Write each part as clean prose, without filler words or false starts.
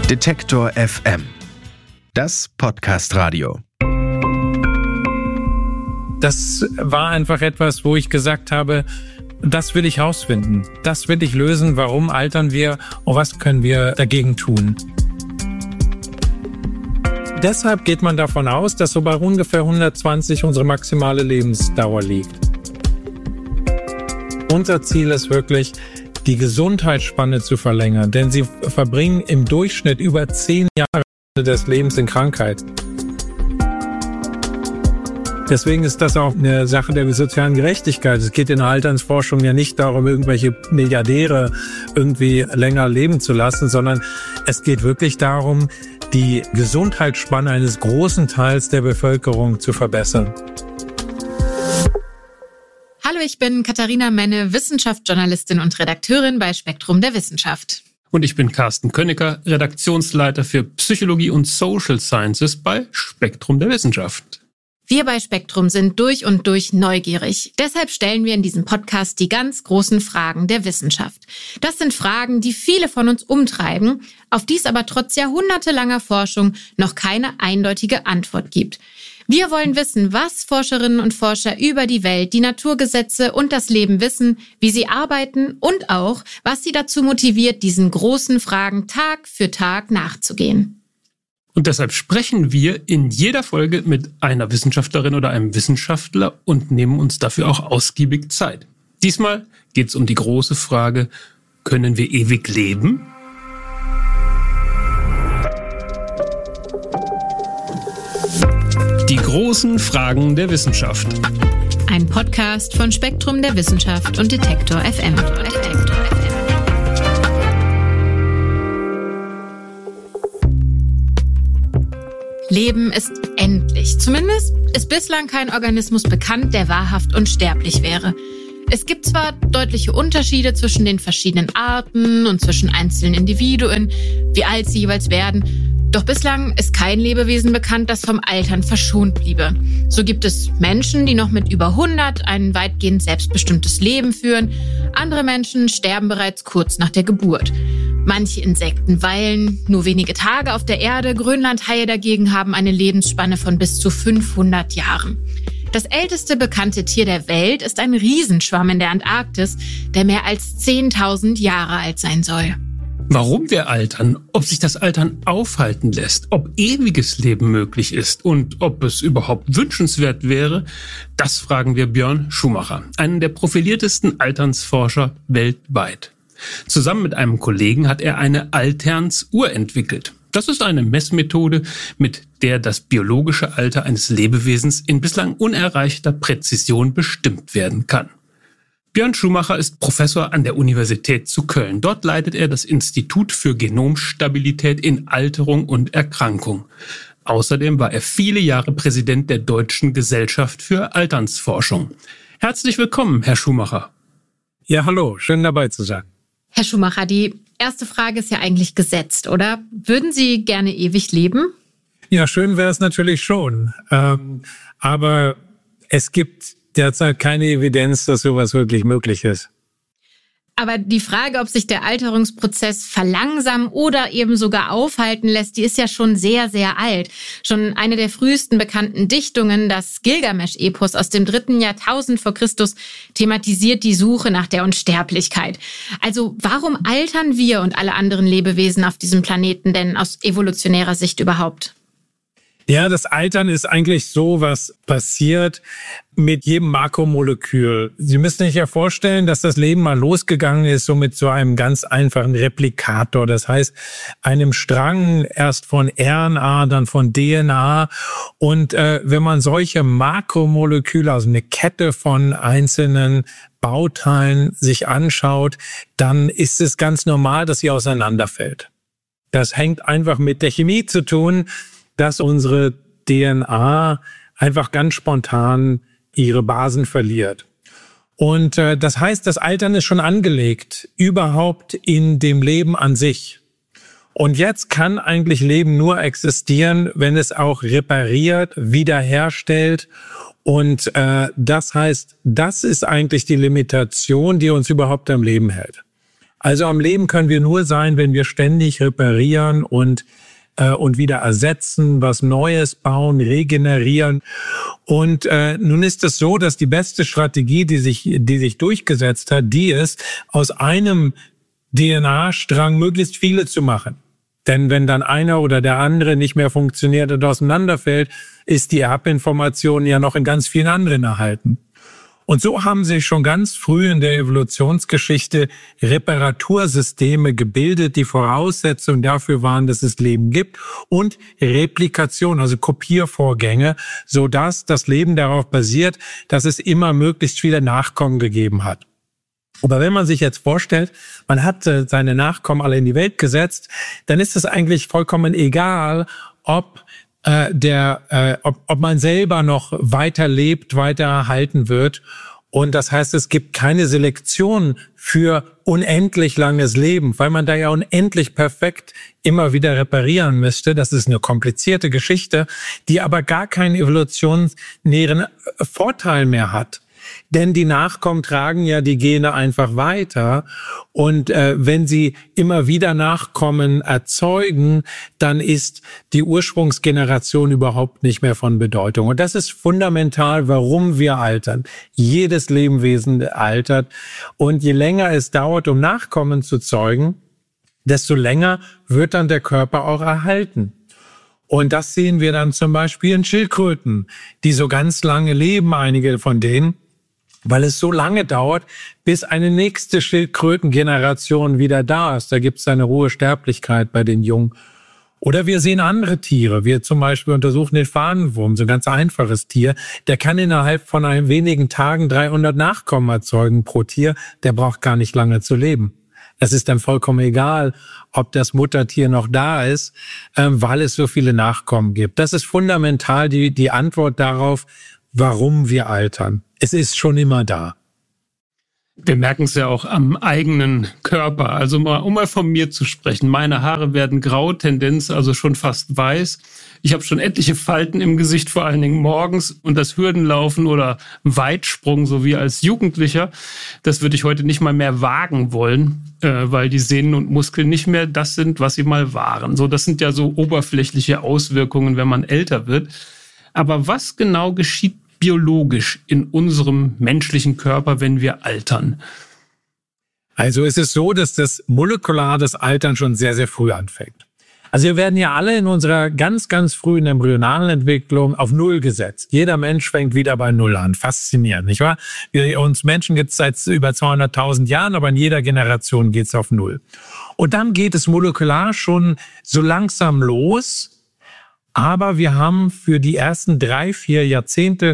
Detektor FM. Das Podcast-Radio. Das war einfach etwas, wo ich gesagt habe, das will ich rausfinden. Das will ich lösen. Warum altern wir und was können wir dagegen tun? Deshalb geht man davon aus, dass so bei ungefähr 120 unsere maximale Lebensdauer liegt. Unser Ziel ist wirklich, die Gesundheitsspanne zu verlängern, denn sie verbringen im Durchschnitt über 10 Jahre des Lebens in Krankheit. Deswegen ist das auch eine Sache der sozialen Gerechtigkeit. Es geht in der Alternsforschung ja nicht darum, irgendwelche Milliardäre irgendwie länger leben zu lassen, sondern es geht wirklich darum, die Gesundheitsspanne eines großen Teils der Bevölkerung zu verbessern. Hallo, ich bin Katharina Menne, Wissenschaftsjournalistin und Redakteurin bei Spektrum der Wissenschaft. Und ich bin Carsten Könicker, Redaktionsleiter für Psychologie und Social Sciences bei Spektrum der Wissenschaft. Wir bei Spektrum sind durch und durch neugierig. Deshalb stellen wir in diesem Podcast die ganz großen Fragen der Wissenschaft. Das sind Fragen, die viele von uns umtreiben, auf die es aber trotz jahrhundertelanger Forschung noch keine eindeutige Antwort gibt. Wir wollen wissen, was Forscherinnen und Forscher über die Welt, die Naturgesetze und das Leben wissen, wie sie arbeiten und auch, was sie dazu motiviert, diesen großen Fragen Tag für Tag nachzugehen. Und deshalb sprechen wir in jeder Folge mit einer Wissenschaftlerin oder einem Wissenschaftler und nehmen uns dafür auch ausgiebig Zeit. Diesmal geht es um die große Frage, können wir ewig leben? Die großen Fragen der Wissenschaft. Ein Podcast von Spektrum der Wissenschaft und Detektor FM. Leben ist endlich. Zumindest ist bislang kein Organismus bekannt, der wahrhaft unsterblich wäre. Es gibt zwar deutliche Unterschiede zwischen den verschiedenen Arten und zwischen einzelnen Individuen, wie alt sie jeweils werden, doch bislang ist kein Lebewesen bekannt, das vom Altern verschont bliebe. So gibt es Menschen, die noch mit über 100 ein weitgehend selbstbestimmtes Leben führen. Andere Menschen sterben bereits kurz nach der Geburt. Manche Insekten weilen nur wenige Tage auf der Erde. Grönlandhaie dagegen haben eine Lebensspanne von bis zu 500 Jahren. Das älteste bekannte Tier der Welt ist ein Riesenschwamm in der Antarktis, der mehr als 10.000 Jahre alt sein soll. Warum wir altern, ob sich das Altern aufhalten lässt, ob ewiges Leben möglich ist und ob es überhaupt wünschenswert wäre, das fragen wir Björn Schumacher, einen der profiliertesten Alternsforscher weltweit. Zusammen mit einem Kollegen hat er eine Alternsuhr entwickelt. Das ist eine Messmethode, mit der das biologische Alter eines Lebewesens in bislang unerreichter Präzision bestimmt werden kann. Björn Schumacher ist Professor an der Universität zu Köln. Dort leitet er das Institut für Genomstabilität in Alterung und Erkrankung. Außerdem war er viele Jahre Präsident der Deutschen Gesellschaft für Alternsforschung. Herzlich willkommen, Herr Schumacher. Ja, hallo, schön dabei zu sein. Herr Schumacher, die erste Frage ist ja eigentlich gesetzt, oder? Würden Sie gerne ewig leben? Ja, schön wäre es natürlich schon. Aber es gibt derzeit keine Evidenz, dass sowas wirklich möglich ist. Aber die Frage, ob sich der Alterungsprozess verlangsamen oder eben sogar aufhalten lässt, die ist ja schon sehr, sehr alt. Schon eine der frühesten bekannten Dichtungen, das Gilgamesch-Epos aus dem 3. Jahrtausend vor Christus, thematisiert die Suche nach der Unsterblichkeit. Also warum altern wir und alle anderen Lebewesen auf diesem Planeten denn aus evolutionärer Sicht überhaupt? Ja, das Altern ist eigentlich so, was passiert mit jedem Makromolekül. Sie müssen sich ja vorstellen, dass das Leben mal losgegangen ist, so mit so einem ganz einfachen Replikator. Das heißt, einem Strang erst von RNA, dann von DNA. Und wenn man solche Makromoleküle, also eine Kette von einzelnen Bauteilen sich anschaut, dann ist es ganz normal, dass sie auseinanderfällt. Das hängt einfach mit der Chemie zu tun, dass unsere DNA einfach ganz spontan ihre Basen verliert. Und das heißt, das Altern ist schon angelegt, überhaupt in dem Leben an sich. Und jetzt kann eigentlich Leben nur existieren, wenn es auch repariert, wiederherstellt. Und das heißt, das ist eigentlich die Limitation, die uns überhaupt am Leben hält. Also am Leben können wir nur sein, wenn wir ständig reparieren und wieder ersetzen, was Neues bauen, regenerieren. Und nun ist es so, dass die beste Strategie, die sich durchgesetzt hat, die ist, aus einem DNA-Strang möglichst viele zu machen. Denn wenn dann einer oder der andere nicht mehr funktioniert und auseinanderfällt, ist die Erbinformation ja noch in ganz vielen anderen erhalten. Und so haben sich schon ganz früh in der Evolutionsgeschichte Reparatursysteme gebildet, die Voraussetzung dafür waren, dass es Leben gibt, und Replikation, also Kopiervorgänge, sodass das Leben darauf basiert, dass es immer möglichst viele Nachkommen gegeben hat. Aber wenn man sich jetzt vorstellt, man hat seine Nachkommen alle in die Welt gesetzt, dann ist es eigentlich vollkommen egal, ob man selber noch weiter lebt, weiter erhalten wird. Und das heißt, es gibt keine Selektion für unendlich langes Leben, weil man da ja unendlich perfekt immer wieder reparieren müsste. Das ist eine komplizierte Geschichte, die aber gar keinen evolutionären Vorteil mehr hat. Denn die Nachkommen tragen ja die Gene einfach weiter. Und wenn sie immer wieder Nachkommen erzeugen, dann ist die Ursprungsgeneration überhaupt nicht mehr von Bedeutung. Und das ist fundamental, warum wir altern. Jedes Lebewesen altert. Und je länger es dauert, um Nachkommen zu zeugen, desto länger wird dann der Körper auch erhalten. Und das sehen wir dann zum Beispiel in Schildkröten, die so ganz lange leben, einige von denen, weil es so lange dauert, bis eine nächste Schildkrötengeneration wieder da ist. Da gibt es eine hohe Sterblichkeit bei den Jungen. Oder wir sehen andere Tiere. Wir zum Beispiel untersuchen den Fahnenwurm, so ein ganz einfaches Tier. Der kann innerhalb von wenigen Tagen 300 Nachkommen erzeugen pro Tier. Der braucht gar nicht lange zu leben. Es ist dann vollkommen egal, ob das Muttertier noch da ist, weil es so viele Nachkommen gibt. Das ist fundamental die Antwort darauf, warum wir altern. Es ist schon immer da. Wir merken es ja auch am eigenen Körper. Also um mal von mir zu sprechen. Meine Haare werden grau, Tendenz also schon fast weiß. Ich habe schon etliche Falten im Gesicht, vor allen Dingen morgens. Und das Hürdenlaufen oder Weitsprung, so wie als Jugendlicher, das würde ich heute nicht mal mehr wagen wollen, weil die Sehnen und Muskeln nicht mehr das sind, was sie mal waren. So, das sind ja so oberflächliche Auswirkungen, wenn man älter wird. Aber was genau geschieht biologisch in unserem menschlichen Körper, wenn wir altern? Also es ist so, dass das Altern schon sehr, sehr früh anfängt. Also wir werden ja alle in unserer ganz, ganz frühen embryonalen Entwicklung auf Null gesetzt. Jeder Mensch fängt wieder bei Null an. Faszinierend, nicht wahr? Uns Menschen gibt es seit über 200.000 Jahren, aber in jeder Generation geht es auf Null. Und dann geht es molekular schon so langsam los. Aber wir haben für die ersten 3-4 Jahrzehnte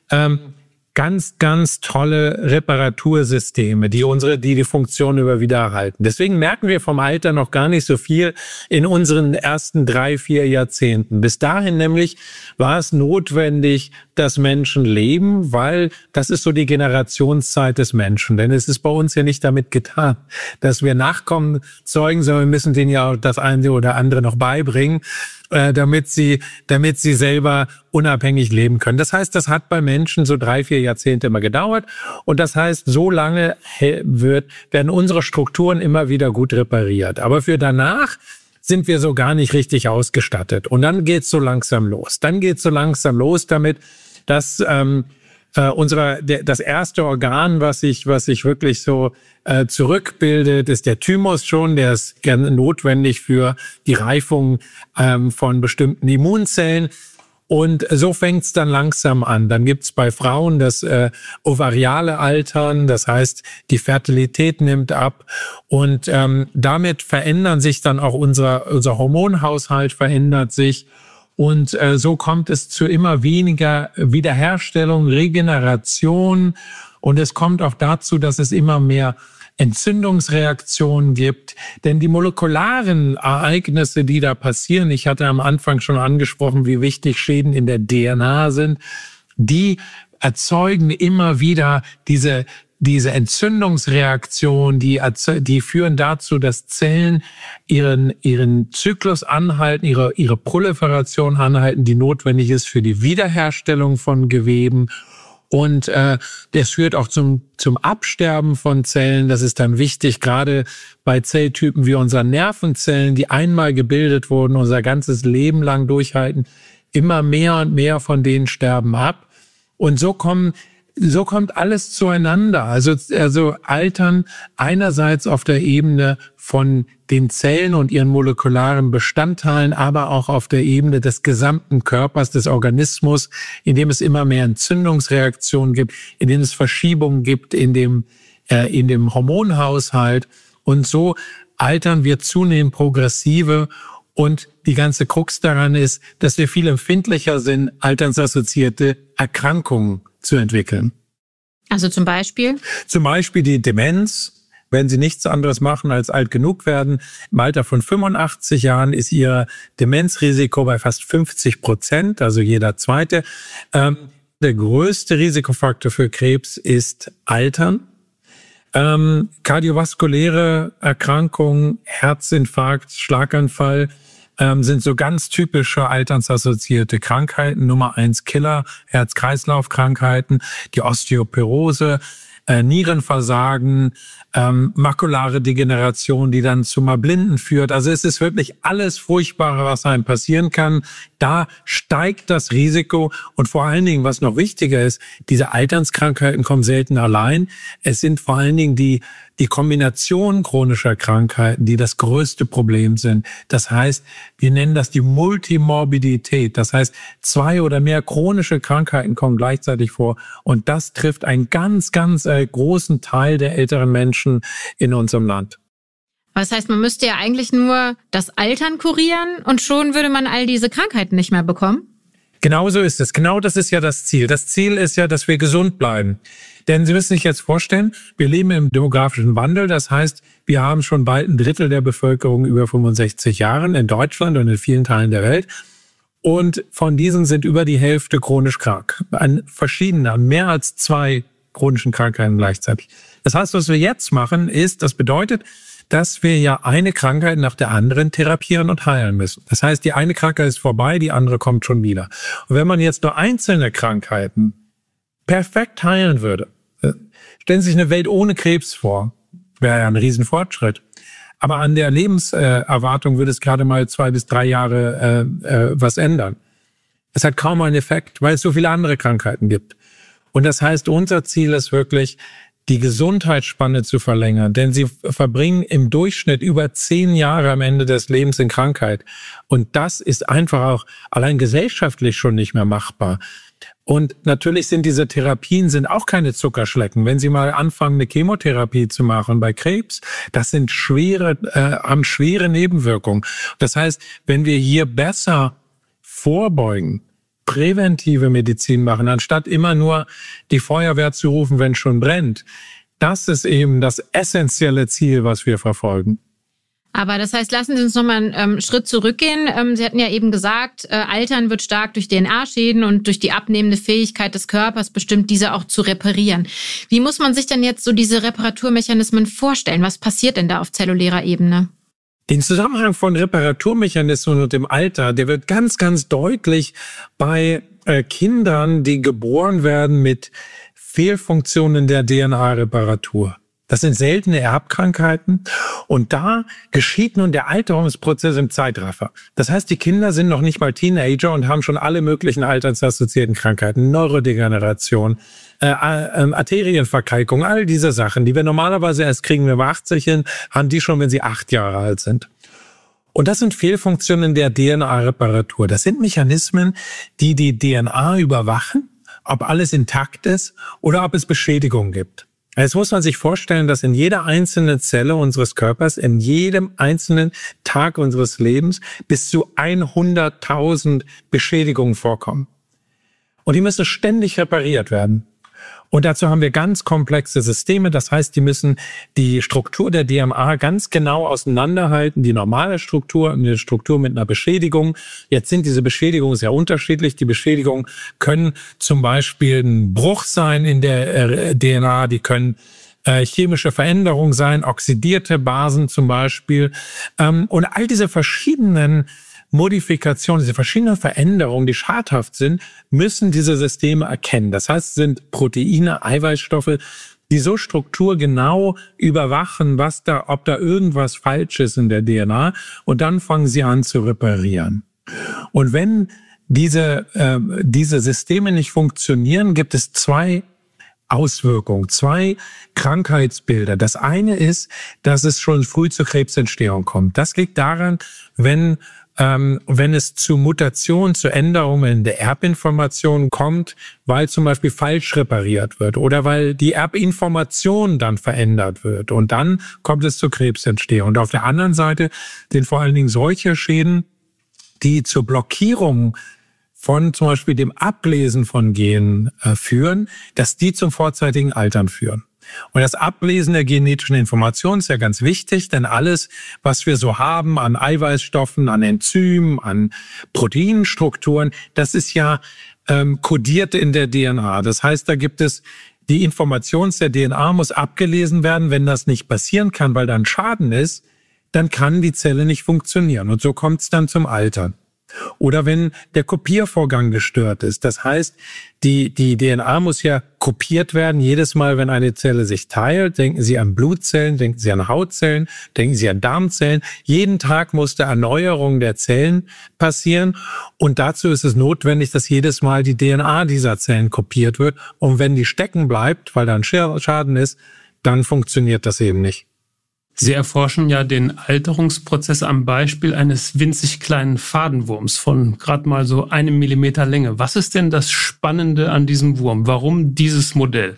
ganz, ganz tolle Reparatursysteme, die Funktion immer wieder erhalten. Deswegen merken wir vom Alter noch gar nicht so viel in unseren ersten 3-4 Jahrzehnten. Bis dahin nämlich war es notwendig, dass Menschen leben, weil das ist so die Generationszeit des Menschen. Denn es ist bei uns ja nicht damit getan, dass wir Nachkommen zeugen, sondern wir müssen denen ja auch das eine oder andere noch beibringen, damit sie selber unabhängig leben können. Das heißt, das hat bei Menschen so 3-4 Jahrzehnte immer gedauert. Und das heißt, so lange werden unsere Strukturen immer wieder gut repariert. Aber für danach sind wir so gar nicht richtig ausgestattet. Und dann geht's so langsam los. Damit, dass das erste Organ, was sich wirklich so zurückbildet, ist der Thymus schon. Der ist gerne notwendig für die Reifung von bestimmten Immunzellen. Und so fängt's dann langsam an. Dann gibt's bei Frauen das ovariale Altern, das heißt, die Fertilität nimmt ab. Und damit verändern sich dann auch unser Hormonhaushalt verändert sich. Und so kommt es zu immer weniger Wiederherstellung, Regeneration. Und es kommt auch dazu, dass es immer mehr Entzündungsreaktionen gibt. Denn die molekularen Ereignisse, die da passieren, ich hatte am Anfang schon angesprochen, wie wichtig Schäden in der DNA sind, die erzeugen immer wieder diese Entzündungsreaktion, die führen dazu, dass Zellen ihren Zyklus anhalten, ihre Proliferation anhalten, die notwendig ist für die Wiederherstellung von Geweben. Und das führt auch zum Absterben von Zellen. Das ist dann wichtig, gerade bei Zelltypen wie unseren Nervenzellen, die einmal gebildet wurden, unser ganzes Leben lang durchhalten. Immer mehr und mehr von denen sterben ab. Und so kommt alles zueinander. Also Altern einerseits auf der Ebene von den Zellen und ihren molekularen Bestandteilen, aber auch auf der Ebene des gesamten Körpers, des Organismus, in dem es immer mehr Entzündungsreaktionen gibt, in dem es Verschiebungen gibt in dem Hormonhaushalt. Und so altern wir zunehmend progressive. Und die ganze Krux daran ist, dass wir viel empfindlicher sind, alternsassoziierte Erkrankungen zu entwickeln. Also zum Beispiel? Zum Beispiel die Demenz. Wenn Sie nichts anderes machen als alt genug werden, im Alter von 85 Jahren ist Ihr Demenzrisiko bei fast 50%, also jeder Zweite. Der größte Risikofaktor für Krebs ist Altern. Kardiovaskuläre Erkrankungen, Herzinfarkt, Schlaganfall sind so ganz typische alternsassoziierte Krankheiten. Nummer 1 Killer, Herz-Kreislauf-Krankheiten, die Osteoporose, Nierenversagen, makulare Degeneration, die dann zu mal Blinden führt. Also es ist wirklich alles Furchtbare, was einem passieren kann. Da steigt das Risiko. Und vor allen Dingen, was noch wichtiger ist, diese Alternskrankheiten kommen selten allein. Es sind vor allen Dingen die Kombination chronischer Krankheiten, die das größte Problem sind. Das heißt, wir nennen das die Multimorbidität. Das heißt, 2 oder mehr chronische Krankheiten kommen gleichzeitig vor. Und das trifft einen ganz, ganz großen Teil der älteren Menschen in unserem Land. Das heißt, man müsste ja eigentlich nur das Altern kurieren und schon würde man all diese Krankheiten nicht mehr bekommen? Genau so ist es. Genau das ist ja das Ziel. Das Ziel ist ja, dass wir gesund bleiben. Denn Sie müssen sich jetzt vorstellen, wir leben im demografischen Wandel. Das heißt, wir haben schon bald 1/3 der Bevölkerung über 65 Jahren in Deutschland und in vielen Teilen der Welt. Und von diesen sind über die Hälfte chronisch krank. An mehr als 2 chronischen Krankheiten gleichzeitig. Das heißt, was wir jetzt machen, das bedeutet, dass wir ja eine Krankheit nach der anderen therapieren und heilen müssen. Das heißt, die eine Krankheit ist vorbei, die andere kommt schon wieder. Und wenn man jetzt nur einzelne Krankheiten perfekt heilen würde, stellen Sie sich eine Welt ohne Krebs vor, wäre ja ein Riesenfortschritt. Aber an der Lebenserwartung würde es gerade mal 2 bis 3 Jahre was ändern. Es hat kaum einen Effekt, weil es so viele andere Krankheiten gibt. Und das heißt, unser Ziel ist wirklich, die Gesundheitsspanne zu verlängern. Denn Sie verbringen im Durchschnitt über 10 Jahre am Ende des Lebens in Krankheit. Und das ist einfach auch allein gesellschaftlich schon nicht mehr machbar. Und natürlich sind diese Therapien auch keine Zuckerschlecken. Wenn Sie mal anfangen, eine Chemotherapie zu machen bei Krebs, das sind haben schwere Nebenwirkungen. Das heißt, wenn wir hier besser vorbeugen, präventive Medizin machen, anstatt immer nur die Feuerwehr zu rufen, wenn es schon brennt. Das ist eben das essentielle Ziel, was wir verfolgen. Aber das heißt, lassen Sie uns nochmal einen Schritt zurückgehen. Sie hatten ja eben gesagt, Altern wird stark durch DNA-Schäden und durch die abnehmende Fähigkeit des Körpers bestimmt, diese auch zu reparieren. Wie muss man sich denn jetzt so diese Reparaturmechanismen vorstellen? Was passiert denn da auf zellulärer Ebene? Den Zusammenhang von Reparaturmechanismen und dem Alter, der wird ganz, ganz deutlich bei Kindern, die geboren werden mit Fehlfunktionen der DNA-Reparatur. Das sind seltene Erbkrankheiten und da geschieht nun der Alterungsprozess im Zeitraffer. Das heißt, die Kinder sind noch nicht mal Teenager und haben schon alle möglichen altersassoziierten Krankheiten, Neurodegeneration, Arterienverkalkung, all diese Sachen, die wir normalerweise erst kriegen, wenn wir 80 sind, haben die schon, wenn sie 8 Jahre alt sind. Und das sind Fehlfunktionen der DNA-Reparatur. Das sind Mechanismen, die die DNA überwachen, ob alles intakt ist oder ob es Beschädigungen gibt. Jetzt muss man sich vorstellen, dass in jeder einzelnen Zelle unseres Körpers, in jedem einzelnen Tag unseres Lebens bis zu 100.000 Beschädigungen vorkommen. Und die müssen ständig repariert werden. Und dazu haben wir ganz komplexe Systeme. Das heißt, die müssen die Struktur der DNA ganz genau auseinanderhalten. Die normale Struktur und die Struktur mit einer Beschädigung. Jetzt sind diese Beschädigungen sehr unterschiedlich. Die Beschädigungen können zum Beispiel ein Bruch sein in der DNA. Die können chemische Veränderungen sein, oxidierte Basen zum Beispiel. Und all diese verschiedenen Modifikationen, diese verschiedenen Veränderungen, die schadhaft sind, müssen diese Systeme erkennen. Das heißt, es sind Proteine, Eiweißstoffe, die so strukturgenau überwachen, ob da irgendwas falsch ist in der DNA, und dann fangen sie an zu reparieren. Und wenn diese Systeme nicht funktionieren, gibt es zwei Auswirkungen, zwei Krankheitsbilder. Das eine ist, dass es schon früh zur Krebsentstehung kommt. Das liegt daran, wenn es zu Mutationen, zu Änderungen in der Erbinformation kommt, weil zum Beispiel falsch repariert wird oder weil die Erbinformation dann verändert wird, und dann kommt es zur Krebsentstehung. Und auf der anderen Seite sind vor allen Dingen solche Schäden, die zur Blockierung von zum Beispiel dem Ablesen von Genen führen, dass die zum vorzeitigen Altern führen. Und das Ablesen der genetischen Information ist ja ganz wichtig, denn alles, was wir so haben an Eiweißstoffen, an Enzymen, an Proteinstrukturen, das ist ja kodiert in der DNA. Das heißt, da gibt es die Information der DNA muss abgelesen werden. Wenn das nicht passieren kann, weil dann Schaden ist, dann kann die Zelle nicht funktionieren. Und so kommt es dann zum Altern. Oder wenn der Kopiervorgang gestört ist. Das heißt, die DNA muss ja kopiert werden. Jedes Mal, wenn eine Zelle sich teilt, denken Sie an Blutzellen, denken Sie an Hautzellen, denken Sie an Darmzellen. Jeden Tag muss eine Erneuerung der Zellen passieren. Und dazu ist es notwendig, dass jedes Mal die DNA dieser Zellen kopiert wird. Und wenn die stecken bleibt, weil da ein Schaden ist, dann funktioniert das eben nicht. Sie erforschen ja den Alterungsprozess am Beispiel eines winzig kleinen Fadenwurms von gerade mal so 1 Millimeter Länge. Was ist denn das Spannende an diesem Wurm? Warum dieses Modell?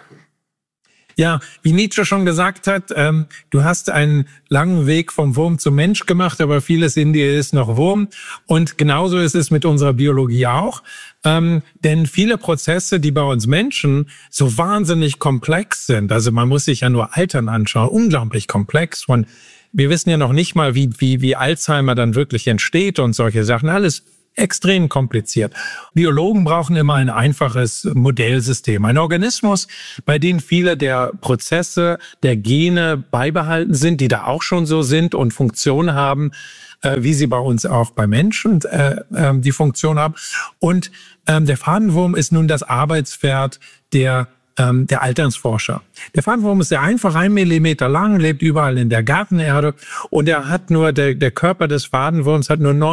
Ja, wie Nietzsche schon gesagt hat, du hast einen langen Weg vom Wurm zum Mensch gemacht, aber vieles in dir ist noch Wurm. Und genauso ist es mit unserer Biologie auch. Denn viele Prozesse, die bei uns Menschen so wahnsinnig komplex sind, also man muss sich ja nur Altern anschauen, unglaublich komplex. Und wir wissen ja noch nicht mal, wie Alzheimer dann wirklich entsteht und solche Sachen. Alles extrem kompliziert. Biologen brauchen immer ein einfaches Modellsystem. Ein Organismus, bei dem viele der Prozesse, der Gene beibehalten sind, die da auch schon so sind und Funktionen haben, wie sie bei uns auch bei Menschen die Funktion haben. Und der Fadenwurm ist nun das Arbeitsfeld der Alternsforscher. Der Fadenwurm ist sehr einfach, 1 Millimeter lang, lebt überall in der Gartenerde, und er hat nur, der Körper des Fadenwurms hat nur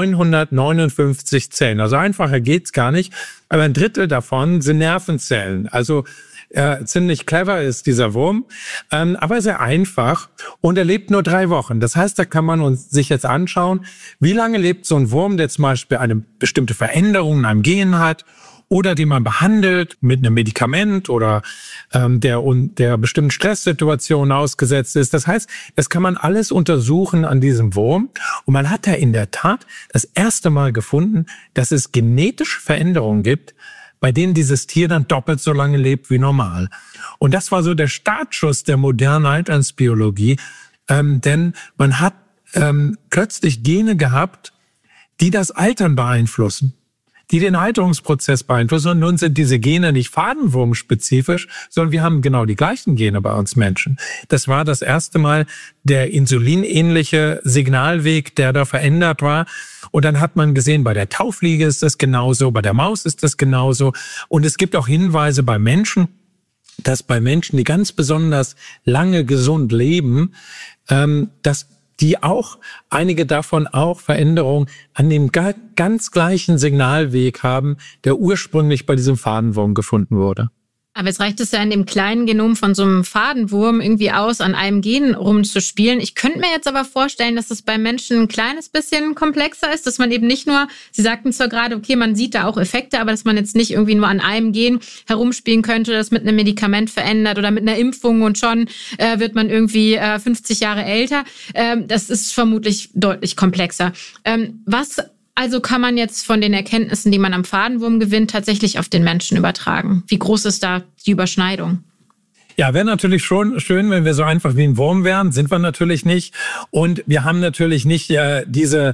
959 Zellen. Also einfacher geht's gar nicht, aber 1/3 davon sind Nervenzellen. Also ziemlich clever ist dieser Wurm, aber sehr einfach, und er lebt nur 3 Wochen. Das heißt, da kann man sich jetzt anschauen, wie lange lebt so ein Wurm, der zum Beispiel eine bestimmte Veränderung in einem Gen hat, oder die man behandelt mit einem Medikament oder der bestimmten Stresssituationen ausgesetzt ist. Das heißt, das kann man alles untersuchen an diesem Wurm. Und man hat da in der Tat das erste Mal gefunden, dass es genetische Veränderungen gibt, bei denen dieses Tier dann doppelt so lange lebt wie normal. Und das war so der Startschuss der modernen Alternsbiologie, denn man hat plötzlich Gene gehabt, die das Altern beeinflussen, die den Alterungsprozess beeinflussen. Und nun sind diese Gene nicht fadenwurmspezifisch, sondern wir haben genau die gleichen Gene bei uns Menschen. Das war das erste Mal der insulinähnliche Signalweg, der da verändert war. Und dann hat man gesehen, bei der Taufliege ist das genauso, bei der Maus ist das genauso. Und es gibt auch Hinweise bei Menschen, dass bei Menschen, die ganz besonders lange gesund leben, dass die auch, einige davon auch Veränderungen an dem ganz gleichen Signalweg haben, der ursprünglich bei diesem Fadenwurm gefunden wurde. Aber jetzt reicht es ja in dem kleinen Genom von so einem Fadenwurm irgendwie aus, an einem Gen rumzuspielen. Ich könnte mir jetzt aber vorstellen, dass das bei Menschen ein kleines bisschen komplexer ist, dass man eben nicht nur, Sie sagten zwar gerade, okay, man sieht da auch Effekte, aber dass man jetzt nicht irgendwie nur an einem Gen herumspielen könnte, das mit einem Medikament verändert oder mit einer Impfung und schon wird man irgendwie 50 Jahre älter. Das ist vermutlich deutlich komplexer. Was also kann man jetzt von den Erkenntnissen, die man am Fadenwurm gewinnt, tatsächlich auf den Menschen übertragen? Wie groß ist da die Überschneidung? Ja, wäre natürlich schon schön, wenn wir so einfach wie ein Wurm wären. Sind wir natürlich nicht. Und wir haben natürlich nicht diese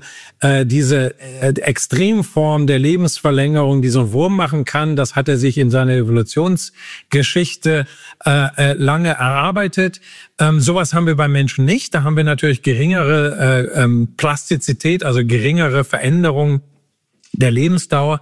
Extremform der Lebensverlängerung, die so ein Wurm machen kann. Das hat er sich in seiner Evolutionsgeschichte lange erarbeitet. Sowas haben wir beim Menschen nicht. Da haben wir natürlich geringere Plastizität, also geringere Veränderung der Lebensdauer.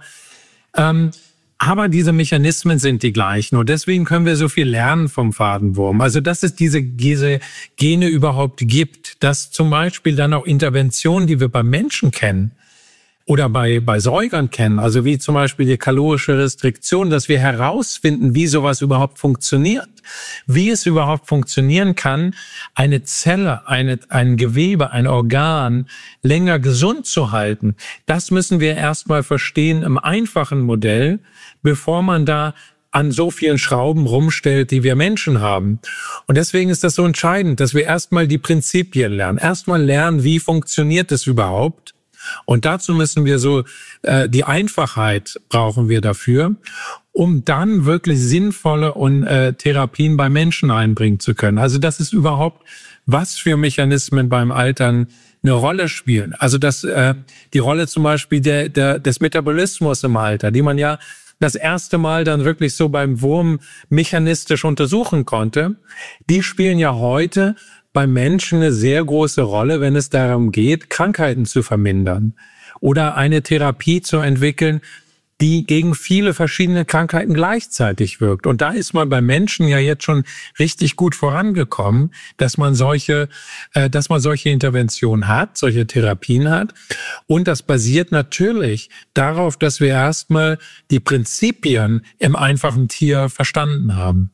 Aber diese Mechanismen sind die gleichen und deswegen können wir so viel lernen vom Fadenwurm. Also dass es diese Gene überhaupt gibt, dass zum Beispiel dann auch Interventionen, die wir beim Menschen kennen oder bei Säugern kennen, also wie zum Beispiel die kalorische Restriktion, dass wir herausfinden, wie sowas überhaupt funktioniert, wie es überhaupt funktionieren kann, eine Zelle, ein Gewebe, ein Organ länger gesund zu halten. Das müssen wir erstmal verstehen im einfachen Modell, bevor man da an so vielen Schrauben rumstellt, die wir Menschen haben. Und deswegen ist das so entscheidend, dass wir erstmal die Prinzipien lernen. Erstmal lernen, wie funktioniert es überhaupt. Und dazu müssen wir die Einfachheit brauchen wir dafür, um dann wirklich sinnvolle Therapien bei Menschen einbringen zu können. Also das ist überhaupt, was für Mechanismen beim Altern eine Rolle spielen. Also die Rolle zum Beispiel des Metabolismus im Alter, die man ja das erste Mal dann wirklich so beim Wurm mechanistisch untersuchen konnte, die spielen ja heute bei Menschen eine sehr große Rolle, wenn es darum geht, Krankheiten zu vermindern oder eine Therapie zu entwickeln, die gegen viele verschiedene Krankheiten gleichzeitig wirkt. Und da ist man bei Menschen ja jetzt schon richtig gut vorangekommen, dass man solche Interventionen hat, solche Therapien hat. Und das basiert natürlich darauf, dass wir erstmal die Prinzipien im einfachen Tier verstanden haben.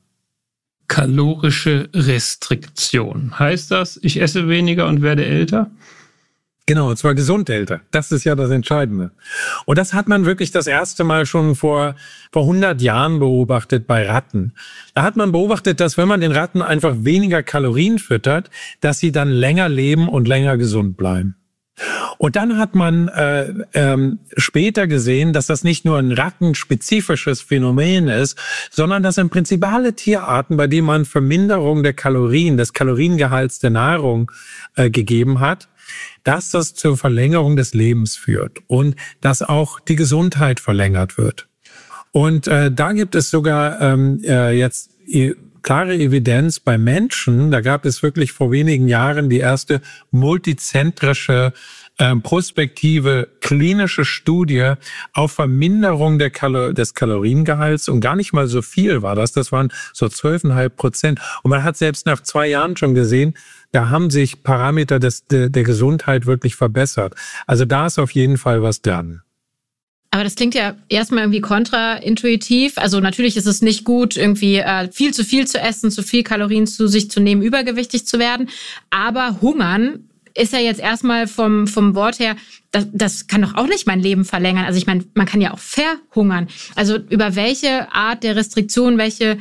Kalorische Restriktion. Heißt das, ich esse weniger und werde älter? Genau, und zwar gesund älter. Das ist ja das Entscheidende. Und das hat man wirklich das erste Mal schon vor 100 Jahren beobachtet bei Ratten. Da hat man beobachtet, dass wenn man den Ratten einfach weniger Kalorien füttert, dass sie dann länger leben und länger gesund bleiben. Und dann hat man später gesehen, dass das nicht nur ein rattenspezifisches Phänomen ist, sondern dass im Prinzip alle Tierarten, bei denen man Verminderung der Kalorien, des Kaloriengehalts der Nahrung gegeben hat, dass das zur Verlängerung des Lebens führt und dass auch die Gesundheit verlängert wird. Und da gibt es sogar jetzt klare Evidenz bei Menschen. Da gab es wirklich vor wenigen Jahren die erste multizentrische prospektive klinische Studie auf Verminderung des Kaloriengehalts und gar nicht mal so viel war das. Das waren so 12,5%. Und man hat selbst nach 2 Jahren schon gesehen, da haben sich Parameter der Gesundheit wirklich verbessert. Also da ist auf jeden Fall was dran. Aber das klingt ja erstmal irgendwie kontraintuitiv. Also natürlich ist es nicht gut, irgendwie viel zu essen, zu viel Kalorien zu sich zu nehmen, übergewichtig zu werden. Aber Hungern ist ja jetzt erstmal vom Wort her, das kann doch auch nicht mein Leben verlängern. Also ich meine, man kann ja auch verhungern. Also über welche Art der Restriktion,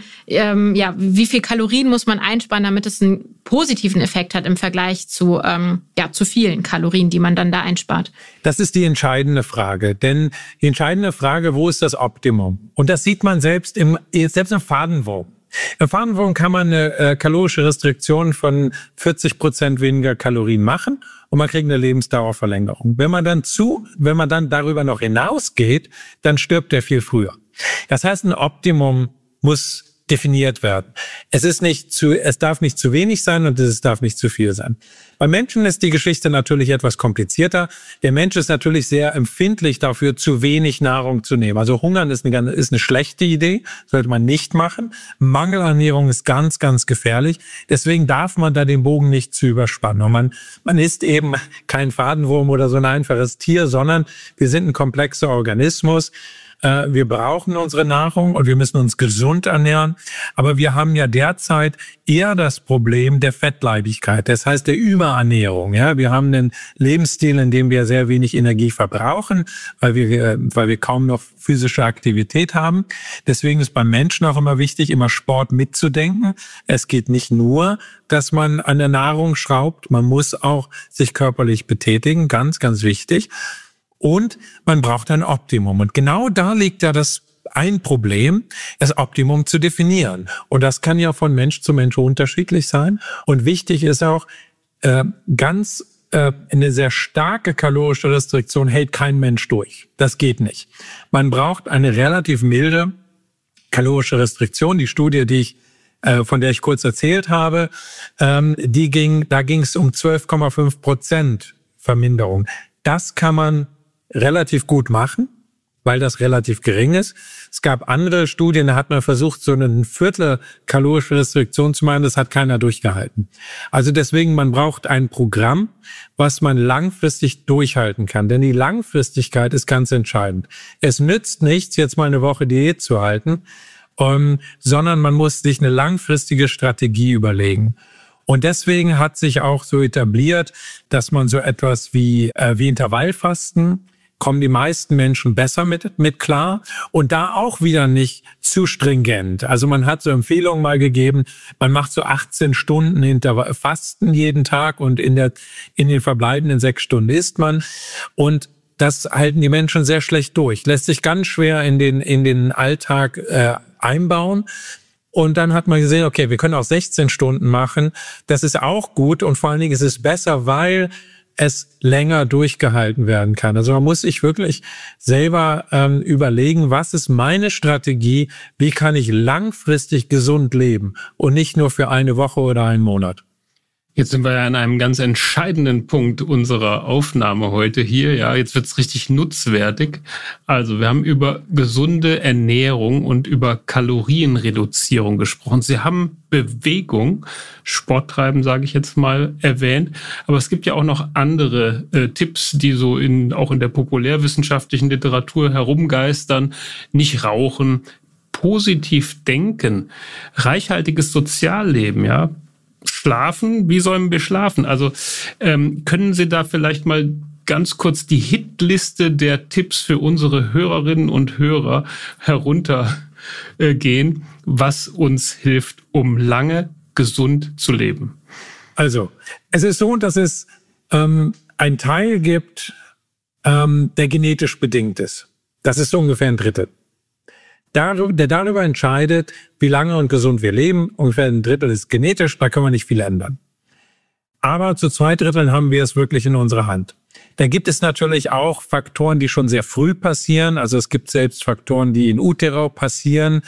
wie viel Kalorien muss man einsparen, damit es einen positiven Effekt hat im Vergleich zu vielen Kalorien, die man dann da einspart? Das ist die entscheidende Frage. Denn die entscheidende Frage, wo ist das Optimum? Und das sieht man selbst im Fadenwurm. Im Fadenwurm kann man eine kalorische Restriktion von 40% weniger Kalorien machen und man kriegt eine Lebensdauerverlängerung. Wenn man dann darüber noch hinausgeht, dann stirbt er viel früher. Das heißt, ein Optimum muss definiert werden. Es darf nicht zu wenig sein und es darf nicht zu viel sein. Bei Menschen ist die Geschichte natürlich etwas komplizierter. Der Mensch ist natürlich sehr empfindlich dafür, zu wenig Nahrung zu nehmen. Also Hungern ist eine schlechte Idee, sollte man nicht machen. Mangelernährung ist ganz, ganz gefährlich. Deswegen darf man da den Bogen nicht zu überspannen. Und man ist eben kein Fadenwurm oder so ein einfaches Tier, sondern wir sind ein komplexer Organismus. Wir brauchen unsere Nahrung und wir müssen uns gesund ernähren. Aber wir haben ja derzeit eher das Problem der Fettleibigkeit, das heißt der Überernährung. Ja, wir haben einen Lebensstil, in dem wir sehr wenig Energie verbrauchen, weil wir kaum noch physische Aktivität haben. Deswegen ist beim Menschen auch immer wichtig, immer Sport mitzudenken. Es geht nicht nur, dass man an der Nahrung schraubt, man muss auch sich körperlich betätigen, ganz, ganz wichtig. Und man braucht ein Optimum. Und genau da liegt ja das ein Problem, das Optimum zu definieren. Und das kann ja von Mensch zu Mensch unterschiedlich sein. Und wichtig ist auch, eine sehr starke kalorische Restriktion hält kein Mensch durch. Das geht nicht. Man braucht eine relativ milde kalorische Restriktion. Die Studie, von der ich kurz erzählt habe, da ging es um 12,5% Verminderung. Das kann man relativ gut machen, weil das relativ gering ist. Es gab andere Studien, da hat man versucht, so eine Viertel kalorische Restriktion zu machen, das hat keiner durchgehalten. Also deswegen, man braucht ein Programm, was man langfristig durchhalten kann, denn die Langfristigkeit ist ganz entscheidend. Es nützt nichts, jetzt mal eine Woche Diät zu halten, sondern man muss sich eine langfristige Strategie überlegen. Und deswegen hat sich auch so etabliert, dass man so etwas wie Intervallfasten, kommen die meisten Menschen besser mit klar und da auch wieder nicht zu stringent. Also man hat so Empfehlungen mal gegeben, man macht so 18 Stunden Fasten jeden Tag und in den verbleibenden 6 Stunden isst man und das halten die Menschen sehr schlecht durch. Lässt sich ganz schwer in den Alltag einbauen. Und dann hat man gesehen, okay, wir können auch 16 Stunden machen. Das ist auch gut und vor allen Dingen ist es besser, weil es länger durchgehalten werden kann. Also man muss sich wirklich selber überlegen, was ist meine Strategie, wie kann ich langfristig gesund leben und nicht nur für eine Woche oder einen Monat. Jetzt sind wir ja an einem ganz entscheidenden Punkt unserer Aufnahme heute hier. Ja, jetzt wird's richtig nutzwertig. Also wir haben über gesunde Ernährung und über Kalorienreduzierung gesprochen. Sie haben Bewegung, Sport treiben, sage ich jetzt mal, erwähnt. Aber es gibt ja auch noch andere Tipps, die so auch in der populärwissenschaftlichen Literatur herumgeistern. Nicht rauchen, positiv denken, reichhaltiges Sozialleben, ja. Schlafen, wie sollen wir schlafen? Also können Sie da vielleicht mal ganz kurz die Hitliste der Tipps für unsere Hörerinnen und Hörer heruntergehen, was uns hilft, um lange gesund zu leben? Also, es ist so, dass es einen Teil gibt, der genetisch bedingt ist. Das ist so ungefähr ein Drittel. Der darüber entscheidet, wie lange und gesund wir leben. Ungefähr ein Drittel ist genetisch, da können wir nicht viel ändern. Aber zu 2 Dritteln haben wir es wirklich in unserer Hand. Da gibt es natürlich auch Faktoren, die schon sehr früh passieren. Also es gibt selbst Faktoren, die in Utero passieren,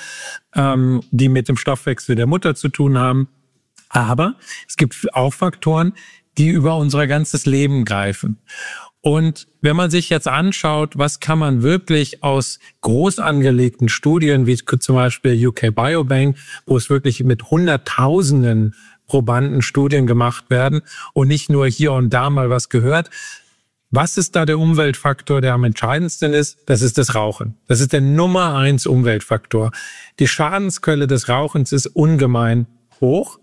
die mit dem Stoffwechsel der Mutter zu tun haben. Aber es gibt auch Faktoren, die über unser ganzes Leben greifen. Und wenn man sich jetzt anschaut, was kann man wirklich aus groß angelegten Studien, wie zum Beispiel UK Biobank, wo es wirklich mit Hunderttausenden Probanden Studien gemacht werden und nicht nur hier und da mal was gehört. Was ist da der Umweltfaktor, der am entscheidendsten ist? Das ist das Rauchen. Das ist der Nummer 1 Umweltfaktor. Die Schadensquelle des Rauchens ist ungemein hoch.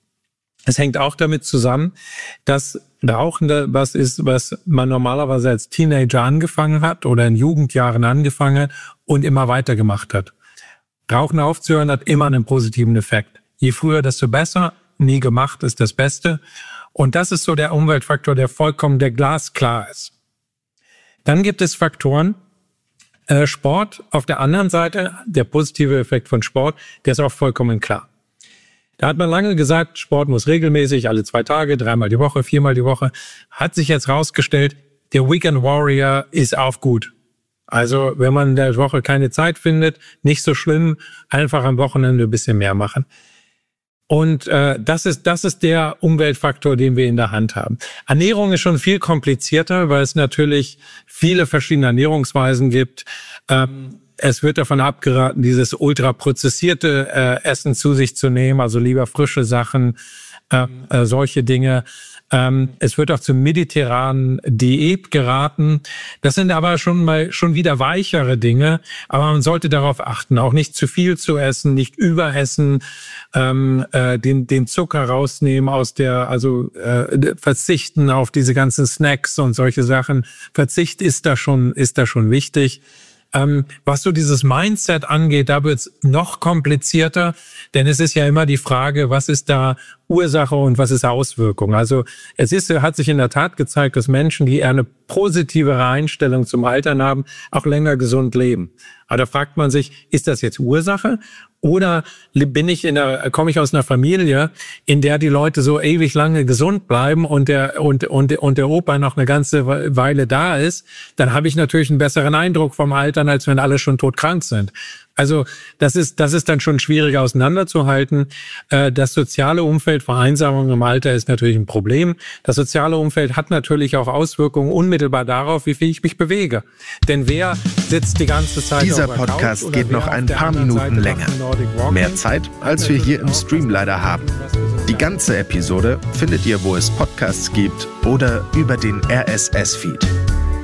Es hängt auch damit zusammen, dass Rauchen was ist, was man normalerweise als Teenager angefangen hat oder in Jugendjahren angefangen hat und immer weitergemacht hat. Rauchen aufzuhören hat immer einen positiven Effekt. Je früher, desto besser. Nie gemacht ist das Beste. Und das ist so der Umweltfaktor, der glasklar ist. Dann gibt es Faktoren, Sport auf der anderen Seite, der positive Effekt von Sport, der ist auch vollkommen klar. Da hat man lange gesagt, Sport muss regelmäßig, alle 2 Tage, 3-mal die Woche, 4-mal die Woche. Hat sich jetzt rausgestellt, der Weekend Warrior ist auch gut. Also wenn man in der Woche keine Zeit findet, nicht so schlimm, einfach am Wochenende ein bisschen mehr machen. Und das ist der Umweltfaktor, den wir in der Hand haben. Ernährung ist schon viel komplizierter, weil es natürlich viele verschiedene Ernährungsweisen gibt. Es wird davon abgeraten, dieses ultraprozessierte Essen zu sich zu nehmen, also lieber frische Sachen, solche Dinge. Es wird auch zur mediterranen Diät geraten. Das sind aber schon wieder weichere Dinge. Aber man sollte darauf achten, auch nicht zu viel zu essen, nicht überessen, den Zucker rausnehmen verzichten auf diese ganzen Snacks und solche Sachen. Verzicht ist da schon wichtig. Was so dieses Mindset angeht, da wird es noch komplizierter, denn es ist ja immer die Frage, was ist da Ursache und was ist Auswirkung. Also hat sich in der Tat gezeigt, dass Menschen, die eher eine positivere Einstellung zum Altern haben, auch länger gesund leben. Aber da fragt man sich, ist das jetzt Ursache? Oder komme ich aus einer Familie, in der die Leute so ewig lange gesund bleiben und der Opa noch eine ganze Weile da ist, dann habe ich natürlich einen besseren Eindruck vom Altern, als wenn alle schon todkrank sind. Also das ist dann schon schwierig auseinanderzuhalten. Das soziale Umfeld, Vereinsamung im Alter ist natürlich ein Problem. Das soziale Umfeld hat natürlich auch Auswirkungen unmittelbar darauf, wie viel ich mich bewege. Denn wer sitzt die ganze Zeit Dieser auf der Podcast Couch geht noch ein paar Minuten länger. Mehr Zeit, als wir hier im Stream leider haben. Die ganze Episode findet ihr, wo es Podcasts gibt oder über den RSS-Feed.